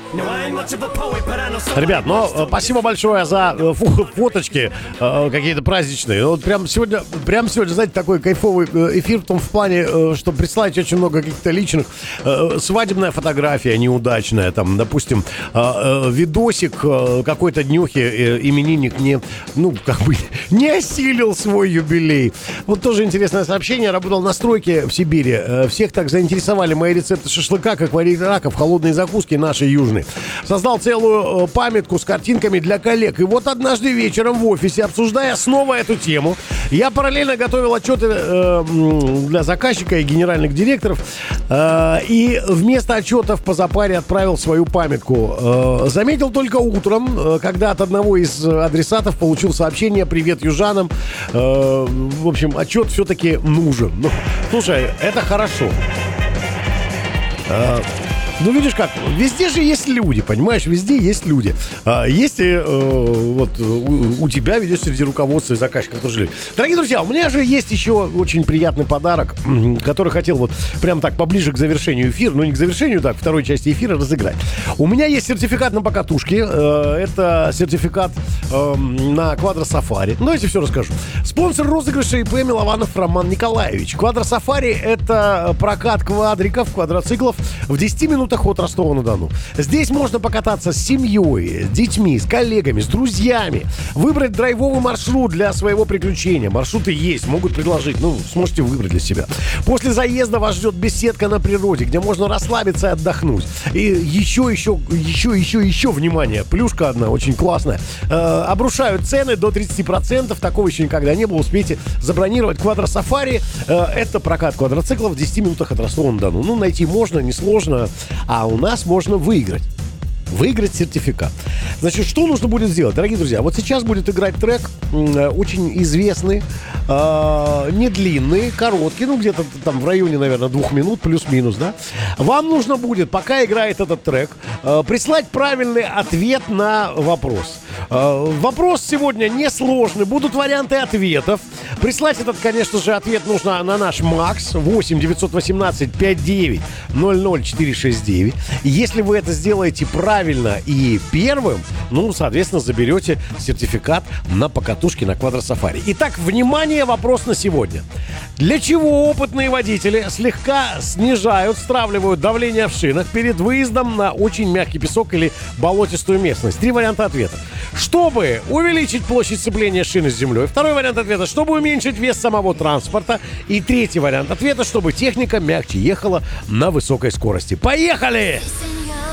Ребят, спасибо большое за фоточки какие-то праздничные. Вот прям сегодня, знаете, такой кайфовый эфир в том в плане, что присылаете очень много каких-то личных. Свадебная фотография неудачная, там, допустим, видосик какой-то днюхи, именинник не осилил свой юбилей. Вот тоже интересное сообщение. Работал на стройке в Сибири. Всех так заинтересовали мои рецепты шашлыка, как варить раков, холодные закуски наши южные. Создал целую памятку с картинками для коллег. И вот однажды вечером в офисе, обсуждая снова эту тему, я параллельно готовил отчеты для заказчика и генеральных директоров. И вместо отчетов по запаре отправил свою памятку. Заметил только утром, когда от одного из адресатов получил сообщение: «Привет южанам». В общем, отчет все-таки нужен. Слушай, это хорошо. Ну, видишь как, везде же есть люди, понимаешь, везде есть люди. Есть у тебя, видишь, среди руководства и заказчиков тоже люди. Дорогие друзья, у меня же есть еще очень приятный подарок, который хотел вот прям так поближе к завершению эфира, не к завершению, так, второй части эфира разыграть. У меня есть сертификат на покатушке, это сертификат на квадросафари. Давайте все расскажу. Спонсор розыгрыша ИП Милованов Роман Николаевич. Квадросафари — это прокат квадриков, квадроциклов в 10 минутах от Ростова-на-Дону. Здесь можно покататься с семьей, с детьми, с коллегами, с друзьями. Выбрать драйвовый маршрут для своего приключения. Маршруты есть, могут предложить. Сможете выбрать для себя. После заезда вас ждет беседка на природе, где можно расслабиться и отдохнуть. И еще, внимание, плюшка одна, очень классная. Обрушают цены до 30%. Такого еще никогда не было. Успейте забронировать квадросафари. Это прокат квадроциклов в 10 минутах от Ростова-на-Дону. Найти можно, несложно. А у нас можно выиграть сертификат. Значит, что нужно будет сделать, дорогие друзья? Вот сейчас будет играть трек, очень известный, не длинный, короткий, где-то там в районе, наверное, 2 минут, плюс-минус, да? Вам нужно будет, пока играет этот трек, прислать правильный ответ на вопрос. Вопрос сегодня несложный, будут варианты ответов. Прислать этот, конечно же, ответ нужно на наш МАКС 8 918 59 00 469. Если вы это сделаете правильно и первым, соответственно, заберете сертификат на покатушке на квадросафари. Итак, внимание, вопрос на сегодня. Для чего опытные водители слегка стравливают давление в шинах перед выездом на очень мягкий песок или болотистую местность? 3 варианта ответа. Чтобы увеличить площадь сцепления шины с землей. Второй вариант ответа, чтобы уменьшить вес самого транспорта. И третий вариант ответа, чтобы техника мягче ехала на высокой скорости. Поехали!